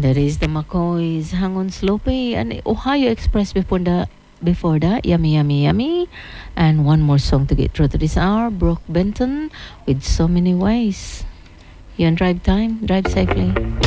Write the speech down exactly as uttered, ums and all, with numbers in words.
That is the McCoys, Hang on Sloopy, and Ohio Express before the before that, Yummy Yummy Yummy. And one more song to get through to this hour, Brooke Benton with So Many Ways. You on drive time, drive safely.